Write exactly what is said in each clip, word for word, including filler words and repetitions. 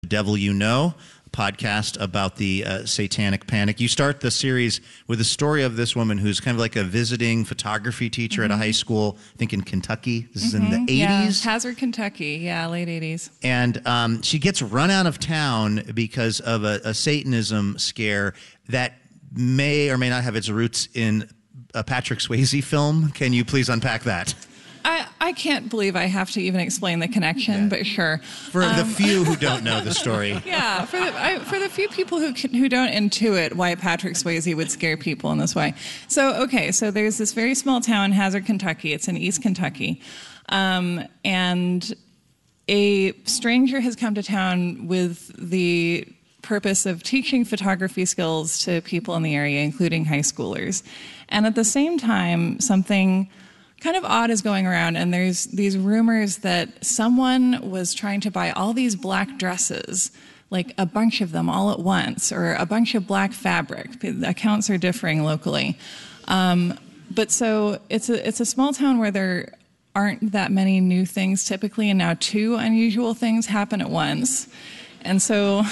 Devil You Know, a podcast about the uh, satanic panic. You start the series with the story of this woman who's kind of like a visiting photography teacher mm-hmm. at a high school, I think in Kentucky. This mm-hmm. is in the eighties. Yeah, Hazard, Kentucky. Yeah, late eighties. And um, she gets run out of town because of a, a Satanism scare that may or may not have its roots in a Patrick Swayze film. Can you please unpack that? I, I can't believe I have to even explain the connection, yeah. but sure. For um, the few who don't know the story. Yeah, for the, I, for the few people who can, who don't intuit why Patrick Swayze would scare people in this way. So, okay, so there's this very small town, Hazard, Kentucky. It's in East Kentucky. Um, and a stranger has come to town with the purpose of teaching photography skills to people in the area, including high schoolers. And at the same time, something kind of odd is going around, and there's these rumors that someone was trying to buy all these black dresses, like a bunch of them all at once, or a bunch of black fabric. The accounts are differing locally. Um, but so it's a, it's a small town where there aren't that many new things typically, and now two unusual things happen at once. And so...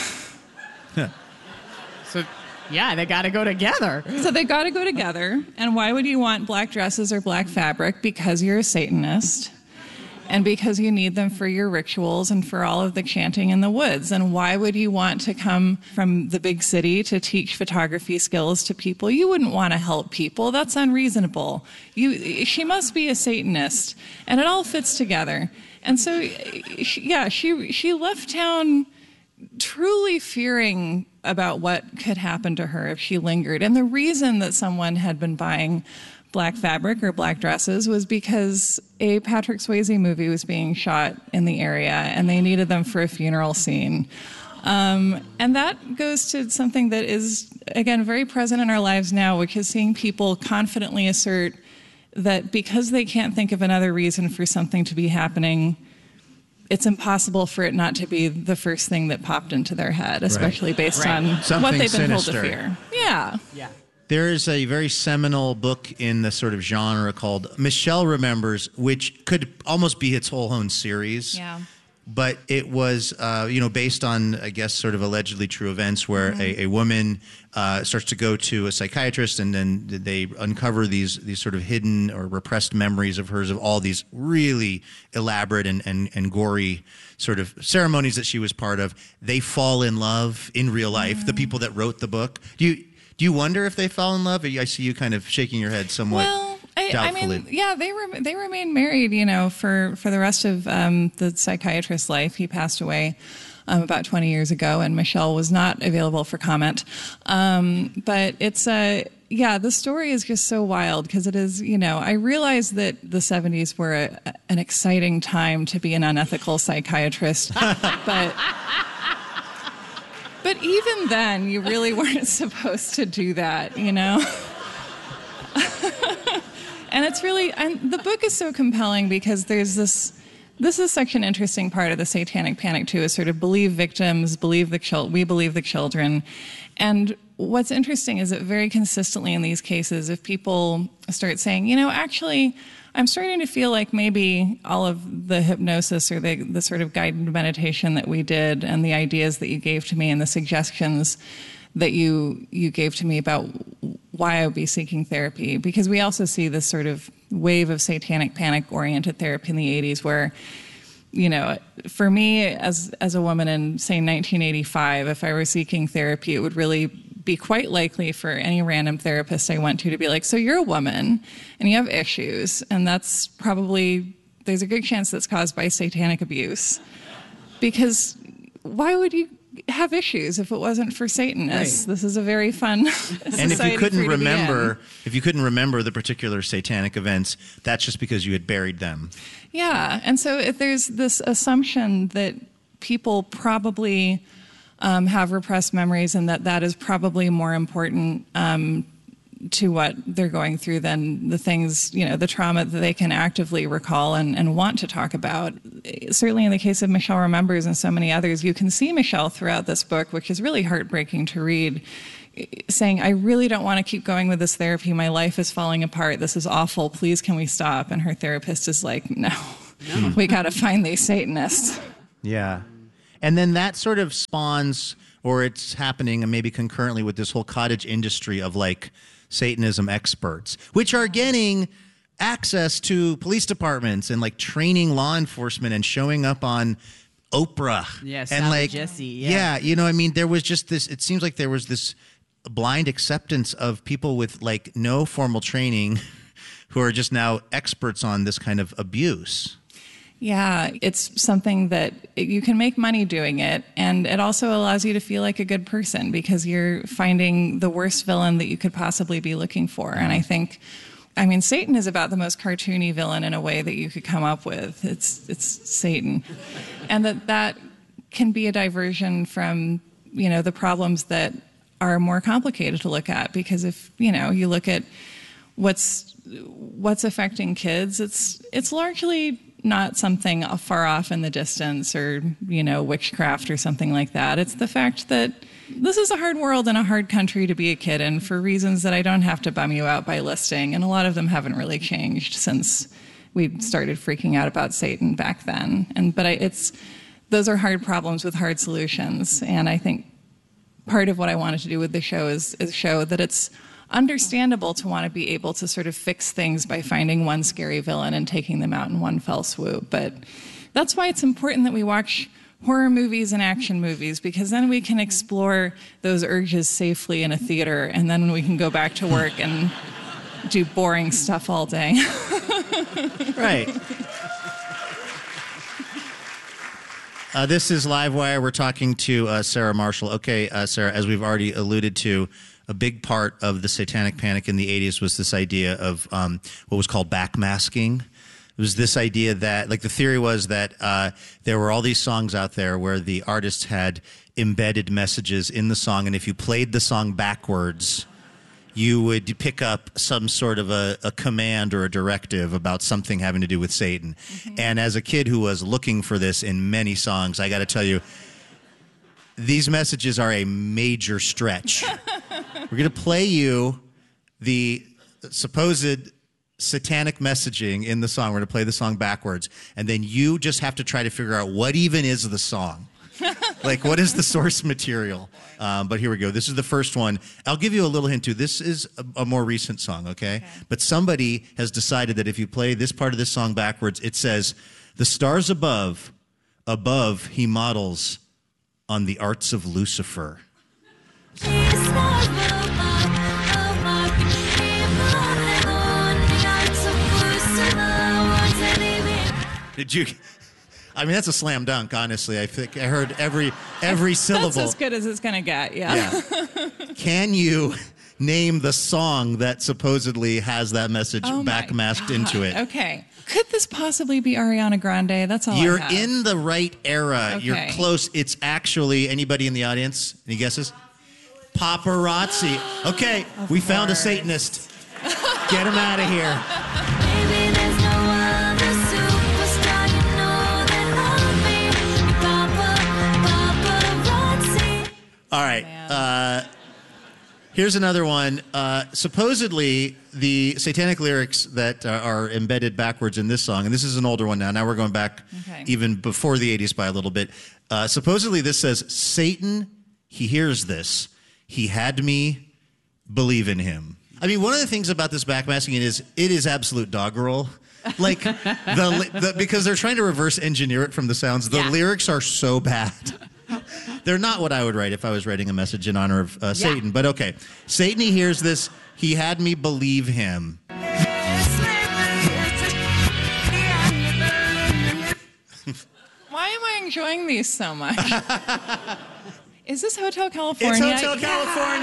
so... Yeah, they got to go together. So they got to go together. And why would you want black dresses or black fabric? Because you're a Satanist. And because you need them for your rituals and for all of the chanting in the woods. And why would you want to come from the big city to teach photography skills to people? You wouldn't want to help people. That's unreasonable. You, she must be a Satanist. And it all fits together. And so, she, yeah, she she left town truly fearing about what could happen to her if she lingered. And the reason that someone had been buying black fabric or black dresses was because a Patrick Swayze movie was being shot in the area and they needed them for a funeral scene. Um, and that goes to something that is, again, very present in our lives now, which is seeing people confidently assert that because they can't think of another reason for something to be happening, it's impossible for it not to be the first thing that popped into their head, especially right. based right. on Something what they've been sinister. told to fear. Yeah. Yeah. There is a very seminal book in the sort of genre called Michelle Remembers, which could almost be its whole own series. Yeah. But it was, uh, you know, based on, I guess, sort of allegedly true events where mm-hmm. a, a woman uh, starts to go to a psychiatrist and then they uncover these these sort of hidden or repressed memories of hers of all these really elaborate and, and, and gory sort of ceremonies that she was part of. They fall in love in real life, mm-hmm. the people that wrote the book. Do you, do you wonder if they fall in love? I see you kind of shaking your head somewhat. Well, I, I mean, yeah, they were they remained married, you know, for, for the rest of um, the psychiatrist's life. He passed away um, about twenty years ago, and Michelle was not available for comment. Um, but it's a uh, yeah, the story is just so wild because it is, you know, I realize that the seventies were a, an exciting time to be an unethical psychiatrist, but. But even then, you really weren't supposed to do that, you know? And it's really, and the book is so compelling because there's this, this is such an interesting part of the satanic panic too, is sort of believe victims, believe the children, we believe the children. And what's interesting is that very consistently in these cases, if people start saying, you know, actually, I'm starting to feel like maybe all of the hypnosis or the, the sort of guided meditation that we did and the ideas that you gave to me and the suggestions that you you gave to me about why I would be seeking therapy, because we also see this sort of wave of satanic panic-oriented therapy in the eighties where, you know, for me as as a woman in, say, nineteen eighty-five, if I were seeking therapy, it would really be quite likely for any random therapist I went to to be like, so you're a woman and you have issues, and that's probably, there's a good chance that's caused by satanic abuse. Because why would you have issues if it wasn't for Satanists? Right. This is a very fun society. And if you couldn't for remember, if you couldn't remember the particular satanic events, that's just because you had buried them. Yeah, and so if there's this assumption that people probably um, have repressed memories, and that that is probably more important um, to what they're going through than the things, you know, the trauma that they can actively recall and, and want to talk about. Certainly in the case of Michelle Remembers and so many others, you can see Michelle throughout this book, which is really heartbreaking to read, saying, I really don't want to keep going with this therapy. My life is falling apart. This is awful. Please, can we stop? And her therapist is like, no, no. we got to find these Satanists. Yeah. And then that sort of spawns, or it's happening, and maybe concurrently with this whole cottage industry of like Satanism experts, which are getting access to police departments and like training law enforcement and showing up on Oprah. Yeah, and Sally like Jesse, yeah. yeah, you know, I mean, there was just this. It seems like there was this blind acceptance of people with like no formal training who are just now experts on this kind of abuse. Yeah, it's something that you can make money doing it, and it also allows you to feel like a good person because you're finding the worst villain that you could possibly be looking for. And I think, I mean, Satan is about the most cartoony villain in a way that you could come up with. It's it's Satan. And that that can be a diversion from, you know, the problems that are more complicated to look at, because if, you know, you look at what's what's affecting kids, it's it's largely not something far off in the distance or, you know, witchcraft or something like that. It's the fact that this is a hard world and a hard country to be a kid in for reasons that I don't have to bum you out by listing. And a lot of them haven't really changed since we started freaking out about Satan back then. And but I, it's those are hard problems with hard solutions. And I think part of what I wanted to do with the show is, is show that it's understandable to want to be able to sort of fix things by finding one scary villain and taking them out in one fell swoop. But that's why it's important that we watch horror movies and action movies, because then we can explore those urges safely in a theater, and then we can go back to work and do boring stuff all day. Right. Uh, this is Livewire. We're talking to uh, Sarah Marshall. Okay, uh, Sarah, as we've already alluded to, a big part of the Satanic Panic in the eighties was this idea of um, what was called backmasking. It was this idea that, like, the theory was that uh, there were all these songs out there where the artists had embedded messages in the song, and if you played the song backwards, you would pick up some sort of a, a command or a directive about something having to do with Satan. Mm-hmm. And as a kid who was looking for this in many songs, I got to tell you, these messages are a major stretch. We're going to play you the supposed satanic messaging in the song. We're going to play the song backwards, and then you just have to try to figure out what even is the song. Like, what is the source material? Um, but here we go. This is the first one. I'll give you a little hint, too. This is a, a more recent song, okay? okay? But somebody has decided that if you play this part of this song backwards, it says, "The stars above, above he models on the arts of Lucifer." Did you... I mean, that's a slam dunk, honestly. I think I heard every every syllable. That's as good as it's going to get, yeah. yeah. Can you name the song that supposedly has that message oh backmasked into it? Okay. Could this possibly be Ariana Grande? That's all You're I have. in the right era. Okay. You're close. It's actually, anybody in the audience? Any guesses? Paparazzi. Okay, of we course. found a Satanist. Get him out of here. All right. Uh, here's another one. Uh, supposedly, the satanic lyrics that uh, are embedded backwards in this song, and this is an older one now. Now we're going back okay. even before the eighties by a little bit. Uh, supposedly, this says, "Satan, he hears this. He had me believe in him." I mean, one of the things about this backmasking is it is absolute doggerel. Like, the, the because they're trying to reverse engineer it from the sounds. The yeah. lyrics are so bad. They're not what I would write if I was writing a message in honor of uh, yeah. Satan. But okay, Satan, he hears this. He had me believe him. Why am I enjoying these so much? Is this Hotel California? It's Hotel California.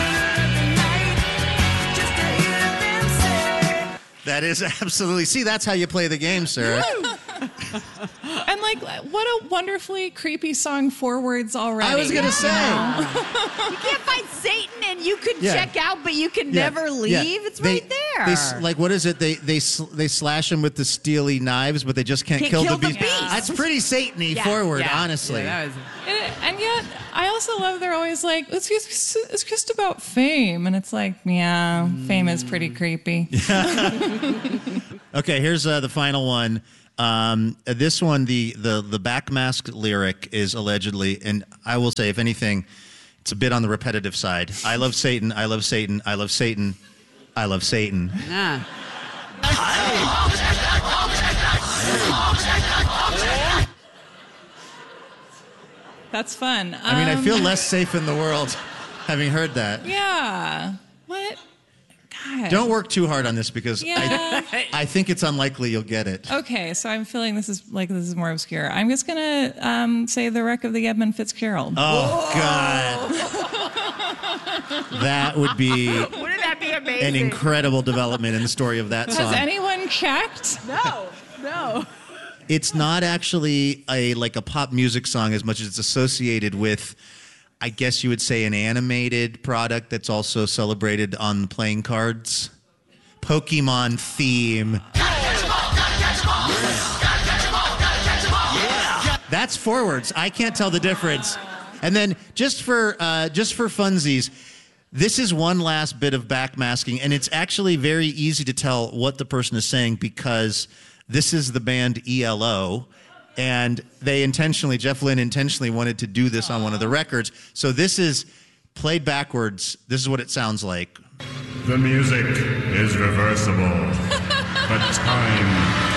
That is absolutely. See, that's how you play the game, Sarah. And like, what a wonderfully creepy song forwards already. I was going to say. You can't find Satan and you could Yeah. check out, but you can Yeah. never leave. Yeah. It's They- right there. They, s- like, what is it? They they sl- they slash him with the steely knives, but they just can't, Can't kill, kill the the beast. beast. That's pretty Satan-y Yeah. forward, Yeah. honestly. Yeah, that was... And, and yet, I also love they're always like, it's just, it's just about fame. And it's like, yeah, fame is pretty creepy. Okay, here's uh, the final one. Um, this one, the the the backmask lyric is allegedly, and I will say, if anything, it's a bit on the repetitive side. I love Satan. I love Satan. I love Satan. I love Satan. Ah. That's fun. I mean, I Um, feel less safe in the world having heard that. Yeah. What? God. Don't work too hard on this because Yeah. I, I think it's unlikely you'll get it. Okay, so I'm feeling this is like this is more obscure. I'm just gonna um, say the wreck of the Edmund Fitzgerald. Oh, God. That would be Wouldn't that be amazing? an incredible development in the story of that Has song. anyone checked? No, no. It's not actually a like a pop music song as much as it's associated with, I guess you would say, an animated product that's also celebrated on the playing cards. Pokemon theme. That's forwards. I can't tell the difference. And then just for uh, just for funsies, this is one last bit of backmasking, and it's actually very easy to tell what the person is saying because this is the band E L O, and they intentionally, Jeff Lynne intentionally wanted to do this on one of the records. So this is played backwards. This is what it sounds like. The music is reversible, but time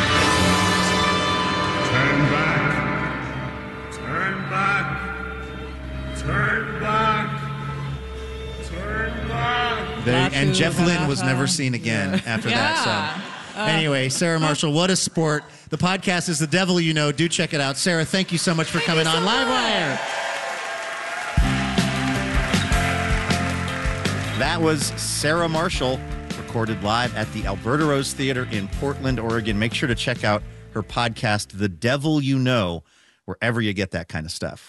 turn back, turn back, turn back, turn back. They, and Baku, Jeff Lynne was Baku. never seen again after that Yeah. song. Anyway, Sarah Marshall, what a sport. The podcast is The Devil You Know. Do check it out. Sarah, thank you so much for coming on Livewire. That was Sarah Marshall, recorded live at the Alberta Rose Theater in Portland, Oregon. Make sure to check out her podcast, The Devil You Know, wherever you get that kind of stuff.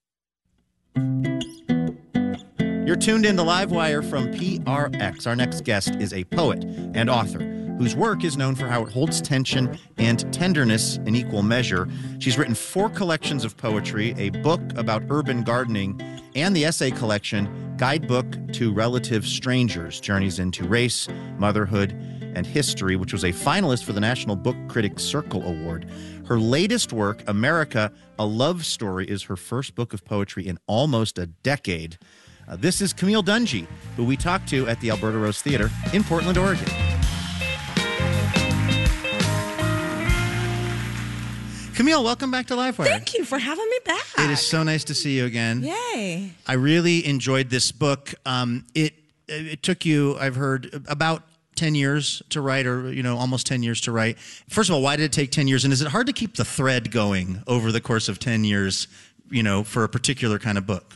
You're tuned in to Livewire from P R X. Our next guest is a poet and author whose work is known for how it holds tension and tenderness in equal measure. She's written four collections of poetry, a book about urban gardening, and the essay collection Guidebook to Relative Strangers, Journeys into Race, Motherhood, and History, which was a finalist for the National Book Critics Circle Award. Her latest work, America, A Love Story, is her first book of poetry in almost a decade. Uh, this is Camille Dungy, who we talked to at the Alberta Rose Theater in Portland, Oregon. Camille, welcome back to Livewire. Thank you for having me back. It is so nice to see you again. Yay. I really enjoyed this book. Um, it it took you, I've heard, about ten years to write, or you know, almost ten years to write. First of all, why did it take ten years? And is it hard to keep the thread going over the course of ten years, you know, for a particular kind of book?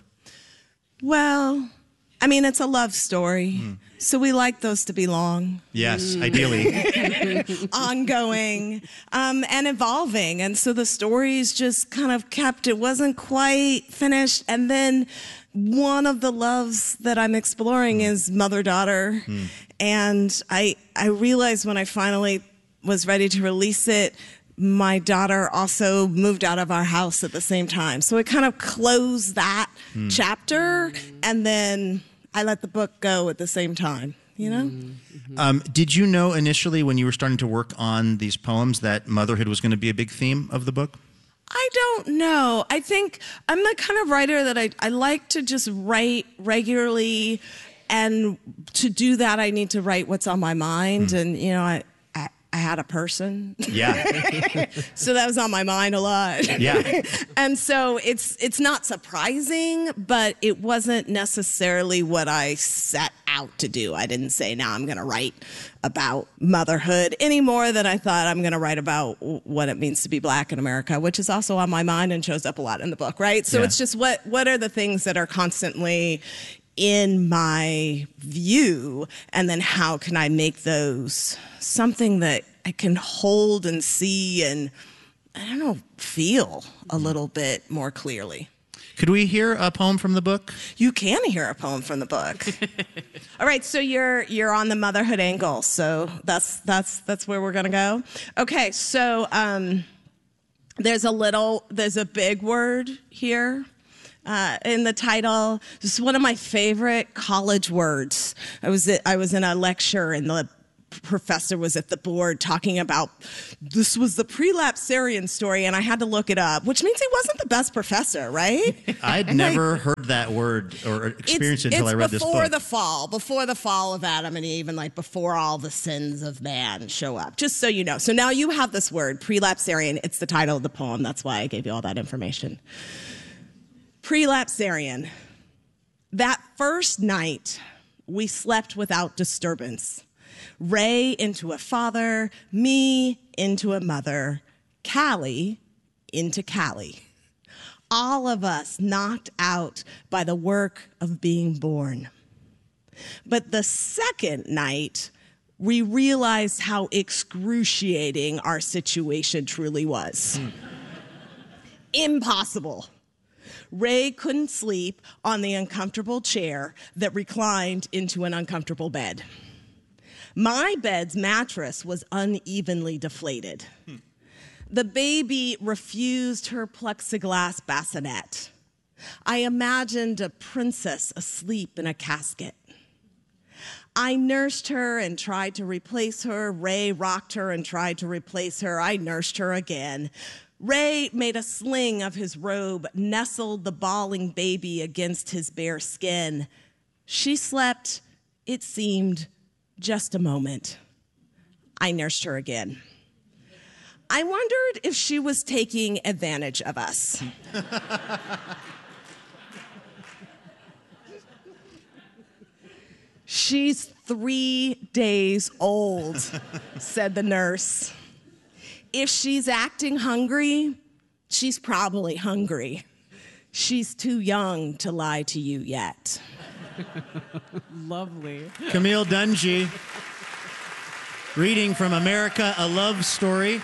Well, I mean, it's a love story. Mm. So we like those to be long, Yes, ideally. ongoing, um, and evolving. And so the stories just kind of kept, it wasn't quite finished. And then one of the loves that I'm exploring is mother-daughter. Mm. And I, I realized when I finally was ready to release it, my daughter also moved out of our house at the same time. So it kind of closed that Mm. chapter, and then I let the book go at the same time, you know? Um, did you know initially when you were starting to work on these poems that motherhood was going to be a big theme of the book? I don't know. I think I'm the kind of writer that I, I like to just write regularly, and to do that, I need to write what's on my mind. Mm. And, you know, I, I, I had a person. Yeah. So that was on my mind a lot. Yeah. And so it's it's not surprising, but it wasn't necessarily what I set out to do. I didn't say, now I'm going to write about motherhood any more than I thought I'm going to write about what it means to be Black in America, which is also on my mind and shows up a lot in the book, right? So Yeah. it's just what what are the things that are constantly in my view, and then how can I make those something that I can hold and see and, I don't know, feel a little bit more clearly. Could we hear a poem from the book? You can hear a poem from the book. All right, so you're you're on the motherhood angle, so that's that's that's where we're gonna go. Okay, so um, there's a little, there's a big word here. Uh, in the title, this is one of my favorite college words. I was I was in a lecture, and the professor was at the board talking about this was the prelapsarian story, and I had to look it up, which means he wasn't the best professor, right? I'd never heard that word or experienced it until I read this book. Before the fall, before the fall of Adam and Eve, and like before all the sins of man show up, just so you know. So now you have this word, prelapsarian. It's the title of the poem. That's why I gave you all that information. Prelapsarian. That first night, we slept without disturbance. Ray into a father, me into a mother, Callie into Callie. All of us knocked out by the work of being born. But the second night, we realized how excruciating our situation truly was. Mm. Impossible. Ray couldn't sleep on the uncomfortable chair that reclined into an uncomfortable bed. My bed's mattress was unevenly deflated. Hmm. The baby refused her plexiglass bassinet. I imagined a princess asleep in a casket. I nursed her and tried to replace her. Ray rocked her and tried to replace her. I nursed her again. Ray made a sling of his robe, nestled the bawling baby against his bare skin. She slept, it seemed, just a moment. I nursed her again. I wondered if she was taking advantage of us. She's three days old, said the nurse. If she's acting hungry, she's probably hungry. She's too young to lie to you yet. Lovely. Camille Dungy, reading from America, A Love Story,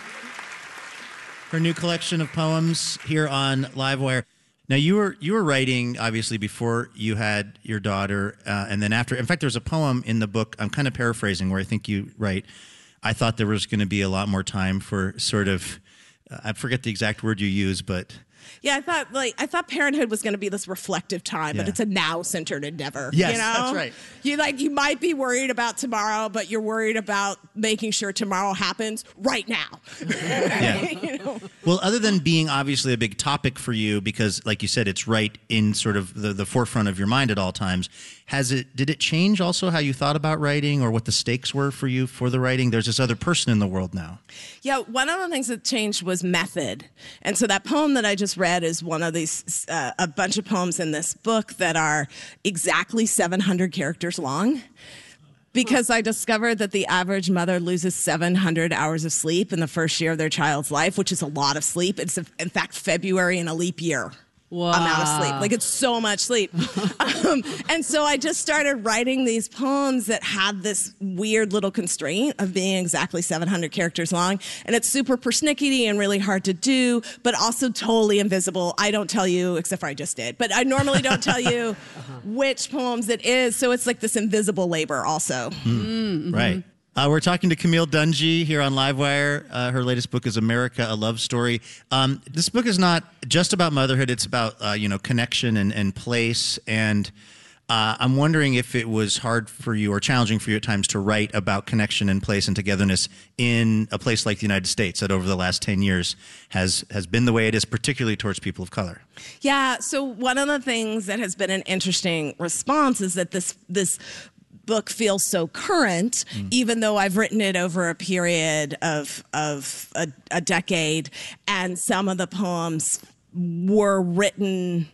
her new collection of poems here on Livewire. Now, you were you were writing, obviously, before you had your daughter, uh, and then after. In fact, there's a poem in the book, I'm kind of paraphrasing, where I think you write, I thought there was going to be a lot more time for sort of, uh, I forget the exact word you use, but... Yeah, I thought like I thought parenthood was going to be this reflective time, Yeah. but it's a now-centered endeavor. Yes, you know? that's right. You like you might be worried about tomorrow, but you're worried about making sure tomorrow happens right now. Yeah. You know? Well, other than being obviously a big topic for you, because like you said, it's right in sort of the, the forefront of your mind at all times, has it, did it change also how you thought about writing or what the stakes were for you for the writing? There's this other person in the world now. Yeah, one of the things that changed was method. And so that poem that I just read is one of these, uh, a bunch of poems in this book that are exactly seven hundred characters long. Because I discovered that the average mother loses seven hundred hours of sleep in the first year of their child's life, which is a lot of sleep. It's, in fact, February in a leap year. Wow. Amount of sleep. Like, it's so much sleep. um, and so I just started writing these poems that had this weird little constraint of being exactly seven hundred characters long. And it's super persnickety and really hard to do, but also totally invisible. I don't tell you, except for I just did, but I normally don't tell you which poems it is. So it's like this invisible labor also. Mm. Mm-hmm. Right. Uh, we're talking to Camille Dungy here on Livewire. Uh, her latest book is America, A Love Story. Um, this book is not just about motherhood. It's about, uh, you know, connection and, and place. And uh, I'm wondering if it was hard for you or challenging for you at times to write about connection and place and togetherness in a place like the United States that over the last ten years has, has been the way it is, particularly towards people of color. Yeah. So one of the things that has been an interesting response is that this this book feels so current, mm. even though I've written it over a period of of a, a decade, and some of the poems were written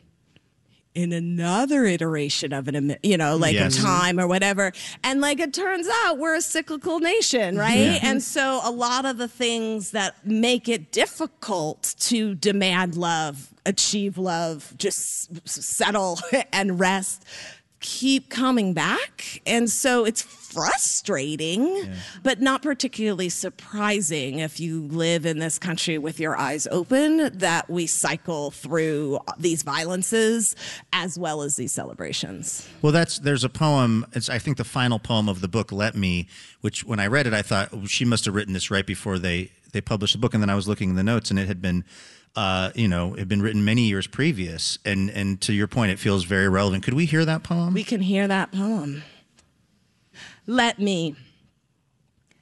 in another iteration of an, you know, like yes. a time or whatever. And like it turns out, we're a cyclical nation, right? Yeah. And so a lot of the things that make it difficult to demand love, achieve love, just settle and rest, keep coming back. And so it's frustrating, yeah. but not particularly surprising if you live in this country with your eyes open, that we cycle through these violences as well as these celebrations. Well, that's there's a poem, it's I think the final poem of the book, Let Me, which when I read it, I thought, oh, she must have written this right before they, they published the book. And then I was looking in the notes and it had been Uh, you know, it had been written many years previous, and, and to your point, it feels very relevant. Could we hear that poem? We can hear that poem. Let me.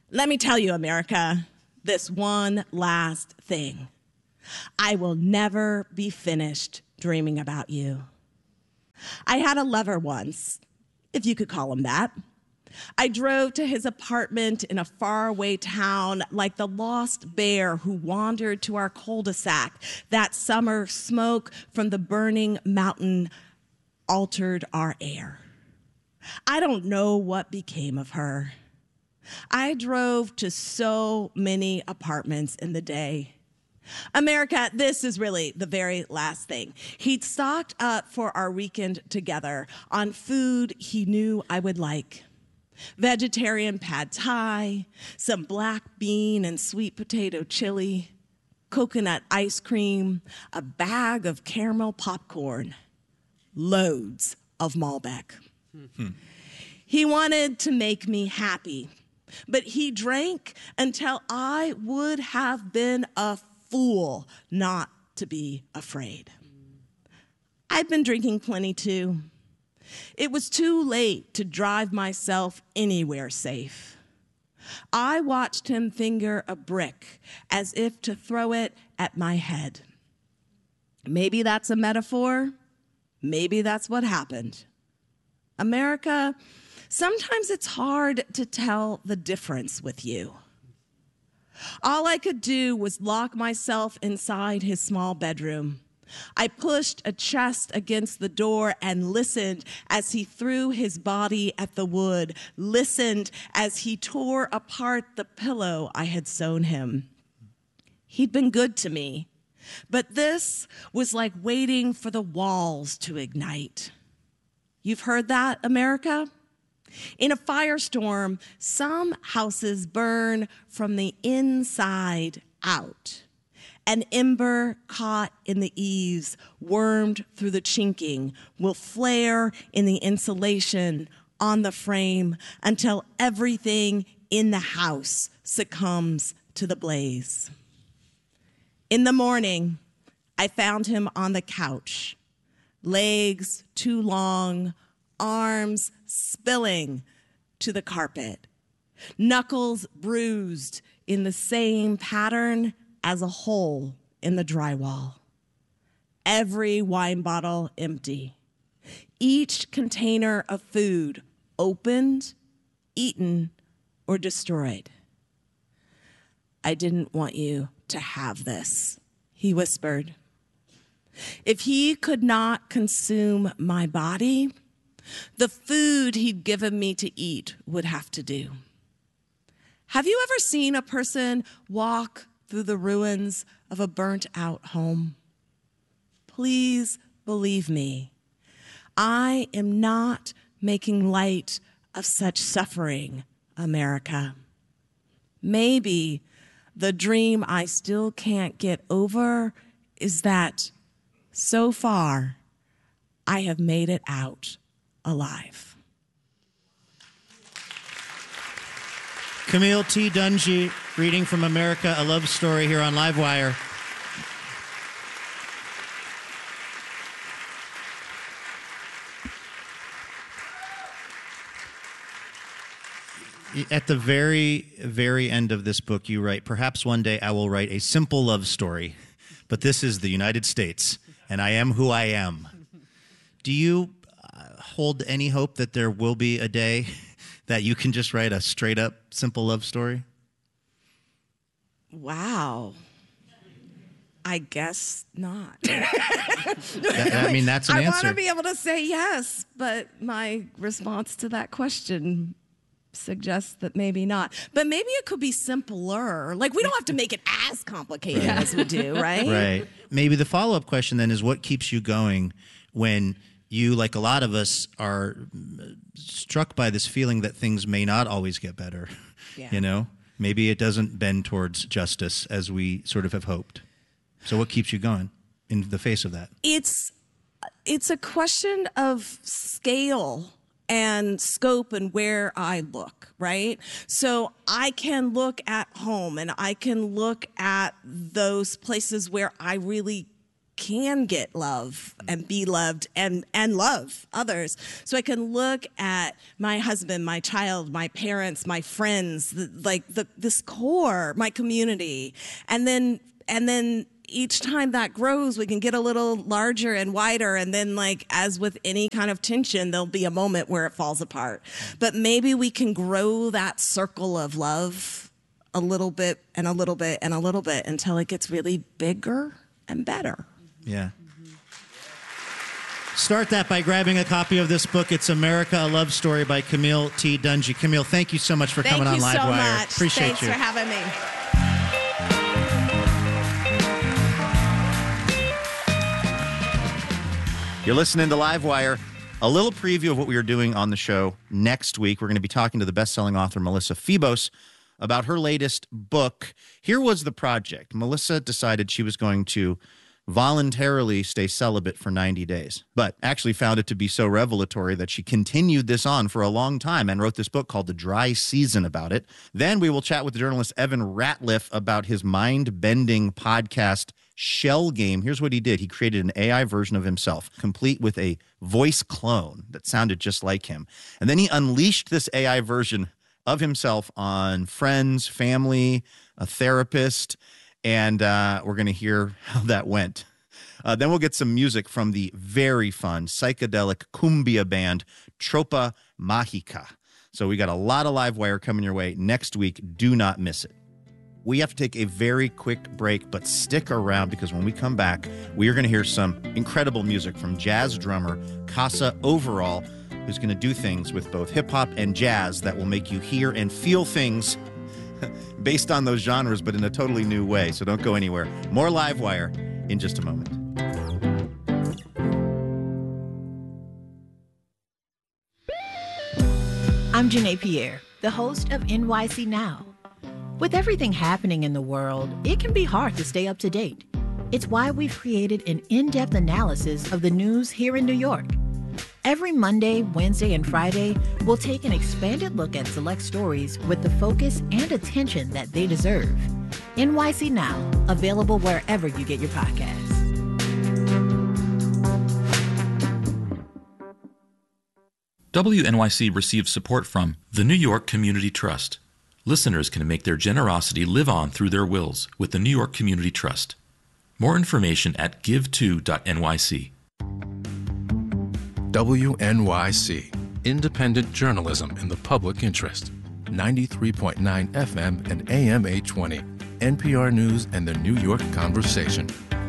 Let me tell you, America, this one last thing. I will never be finished dreaming about you. I had a lover once, if you could call him that. I drove to his apartment in a faraway town like the lost bear who wandered to our cul-de-sac. That summer, smoke from the burning mountain altered our air. I don't know what became of her. I drove to so many apartments in the day. America, this is really the very last thing. He'd stocked up for our weekend together on food he knew I would like. Vegetarian pad thai, some black bean and sweet potato chili, coconut ice cream, a bag of caramel popcorn, loads of Malbec. Hmm. He wanted to make me happy, but he drank until I would have been a fool not to be afraid. I've been drinking plenty too. It was too late to drive myself anywhere safe. I watched him finger a brick as if to throw it at my head. Maybe that's a metaphor. Maybe that's what happened. America, sometimes it's hard to tell the difference with you. All I could do was lock myself inside his small bedroom. I pushed a chest against the door and listened as he threw his body at the wood, listened as he tore apart the pillow I had sewn him. He'd been good to me, but this was like waiting for the walls to ignite. You've heard that, America? In a firestorm, some houses burn from the inside out. An ember caught in the eaves, wormed through the chinking, will flare in the insulation on the frame until everything in the house succumbs to the blaze. In the morning, I found him on the couch, legs too long, arms spilling to the carpet, knuckles bruised in the same pattern as a hole in the drywall. Every wine bottle empty. Each container of food opened, eaten, or destroyed. I didn't want you to have this, he whispered. If he could not consume my body, the food he'd given me to eat would have to do. Have you ever seen a person walk through the ruins of a burnt-out home? Please believe me, I am not making light of such suffering, America. Maybe the dream I still can't get over is that so far I have made it out alive. Camille T. Dungy reading from America, a Love Story here on Livewire. At the very, very end of this book, you write, perhaps one day I will write a simple love story, but this is the United States, and I am who I am. Do you uh, hold any hope that there will be a day that you can just write a straight-up simple love story? Wow. I guess not. that, I mean, that's an I answer. I want to be able to say yes, but my response to that question suggests that maybe not. But maybe it could be simpler. Like, we don't have to make it as complicated right. as we do, right? Right. Maybe the follow-up question then is, what keeps you going when you, like a lot of us, are struck by this feeling that things may not always get better? Yeah. You know? Maybe it doesn't bend towards justice as we sort of have hoped. So what keeps you going in the face of that? It's it's a question of scale and scope and where I look, right? So I can look at home and I can look at those places where I really can get love and be loved and, and love others. So I can look at my husband, my child, my parents, my friends, the, like the, this core, my community. And then, and then each time that grows, we can get a little larger and wider. And then, like, as with any kind of tension, there'll be a moment where it falls apart. But maybe we can grow that circle of love a little bit and a little bit and a little bit until it gets really bigger and better. Yeah. Start that by grabbing a copy of this book. It's America, a Love Story by Camille T. Dungy. Camille, thank you so much for thank coming on so Livewire. Much. Appreciate Thanks you. for having me. You're listening to Livewire. A little preview of what we are doing on the show next week. We're going to be talking to the best-selling author Melissa Febos about her latest book. Here was the project. Melissa decided she was going to voluntarily stay celibate for ninety days, but actually found it to be so revelatory that she continued this on for a long time and wrote this book called The Dry Season about it. Then we will chat with the journalist Evan Ratliff about his mind-bending podcast Shell Game. Here's what he did. He created an A I version of himself, complete with a voice clone that sounded just like him. And then he unleashed this A I version of himself on friends, family, a therapist, and uh, we're going to hear how that went. Uh, then we'll get some music from the very fun psychedelic cumbia band Tropa Mágica. So we got a lot of Livewire coming your way next week. Do not miss it. We have to take a very quick break, but stick around because when we come back, we are going to hear some incredible music from jazz drummer Casa Overall, who's going to do things with both hip-hop and jazz that will make you hear and feel things based on those genres, but in a totally new way. So don't go anywhere. More Livewire in just a moment. I'm Janae Pierre, the host of N Y C Now. With everything happening in the world, it can be hard to stay up to date. It's why we've created an in-depth analysis of the news here in New York. Every Monday, Wednesday, and Friday, we'll take an expanded look at select stories with the focus and attention that they deserve. N Y C Now, available wherever you get your podcasts. W N Y C receives support from the New York Community Trust. Listeners can make their generosity live on through their wills with the New York Community Trust. More information at give to dot N Y C. W N Y C, independent journalism in the public interest. ninety-three point nine F M and A M eight twenty. N P R News and the New York Conversation.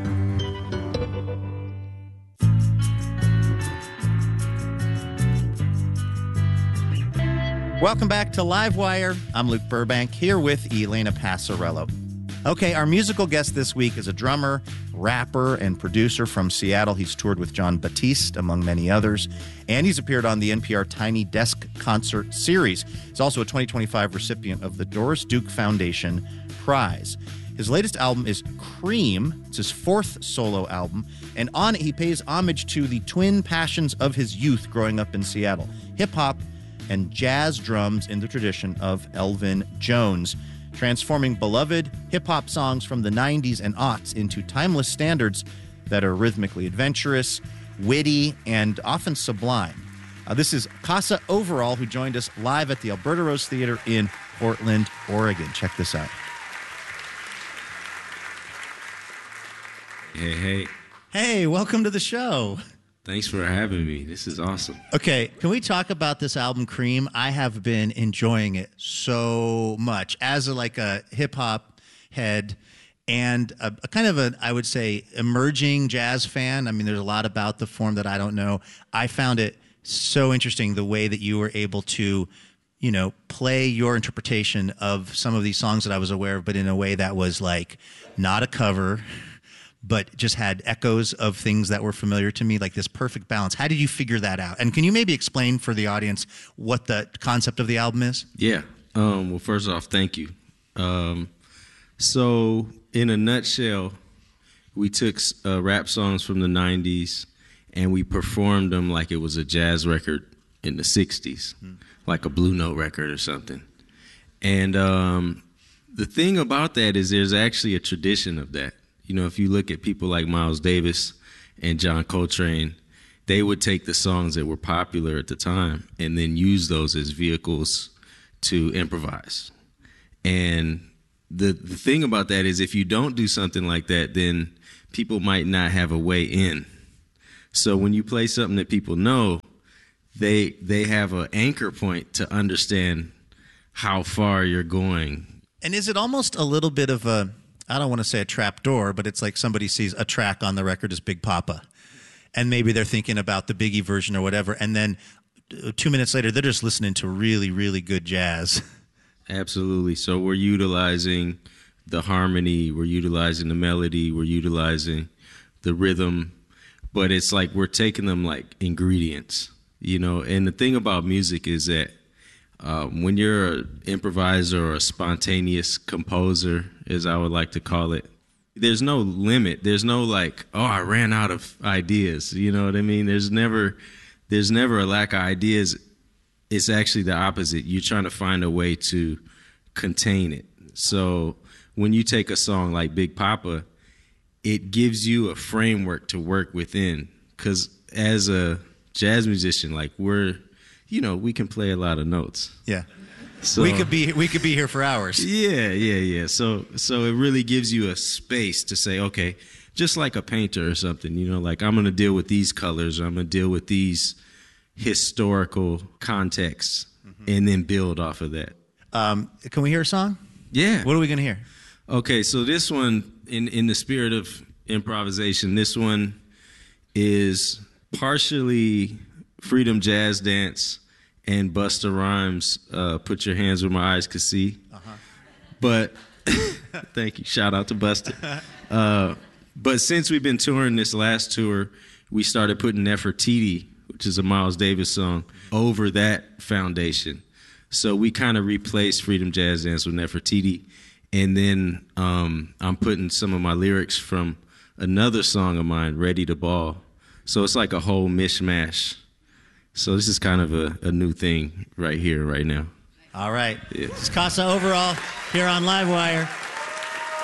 Welcome back to Livewire. I'm Luke Burbank here with Elena Passarello. Okay, our musical guest this week is a drummer, rapper, and producer from Seattle. He's toured with Jon Batiste, among many others, and he's appeared on the N P R Tiny Desk Concert Series. He's also a twenty twenty-five recipient of the Doris Duke Foundation Prize. His latest album is Cream. It's his fourth solo album, and on it he pays homage to the twin passions of his youth growing up in Seattle, hip-hop and jazz drums in the tradition of Elvin Jones, transforming beloved hip-hop songs from the nineties and aughts into timeless standards that are rhythmically adventurous, witty, and often sublime. Uh, this is Casa Overall, who joined us live at the Alberta Rose Theater in Portland, Oregon. Check this out. Hey, hey. Hey, welcome to the show. Thanks for having me. This is awesome. Okay, can we talk about this album, Cream? I have been enjoying it so much as a, like a hip hop head and a, a kind of a, I would say, emerging jazz fan. I mean, there's a lot about the form that I don't know. I found it so interesting the way that you were able to, you know, play your interpretation of some of these songs that I was aware of, but in a way that was like not a cover, but just had echoes of things that were familiar to me, like this perfect balance. How did you figure that out? And can you maybe explain for the audience what the concept of the album is? Yeah. Um, well, first off, thank you. Um, so in a nutshell, we took uh, rap songs from the nineties and we performed them like it was a jazz record in the sixties, hmm. like a Blue Note record or something. And um, the thing about that is there's actually a tradition of that. You know, if you look at people like Miles Davis and John Coltrane, they would take the songs that were popular at the time and then use those as vehicles to improvise. And the the thing about that is if you don't do something like that, then people might not have a way in. So when you play something that people know, they they have an anchor point to understand how far you're going. And is it almost a little bit of a, I don't want to say a trap door, but it's like somebody sees a track on the record as Big Papa, and maybe they're thinking about the Biggie version or whatever, and then two minutes later, they're just listening to really, really good jazz. Absolutely. So we're utilizing the harmony, we're utilizing the melody, we're utilizing the rhythm, but it's like we're taking them like ingredients, you know. And the thing about music is that um, when you're an improviser or a spontaneous composer, as I would like to call it, there's no limit. There's no like, oh, I ran out of ideas. You know what I mean? There's never, there's never a lack of ideas. It's actually the opposite. You're trying to find a way to contain it. So when you take a song like Big Papa, it gives you a framework to work within. Because as a jazz musician, like we're, you know, we can play a lot of notes. Yeah. So, we could be we could be here for hours. Yeah, yeah, yeah. So so it really gives you a space to say, okay, just like a painter or something, you know, like I'm going to deal with these colors, or I'm going to deal with these historical contexts, mm-hmm. and then build off of that. Um, can we hear a song? Yeah. What are we going to hear? Okay, so this one, in, in the spirit of improvisation, this one is partially Freedom Jazz Dance and Busta Rhymes, uh, Put Your Hands Where My Eyes Could See. Uh-huh. But, thank you, shout out to Busta. Uh, but since we've been touring this last tour, we started putting Nefertiti, which is a Miles Davis song, over that foundation. So we kind of replaced Freedom Jazz Dance with Nefertiti. And then um, I'm putting some of my lyrics from another song of mine, Ready to Ball. So it's like a whole mishmash. So this is kind of a, a new thing right here, right now. All right. Yeah. It's Casa Overall here on Livewire.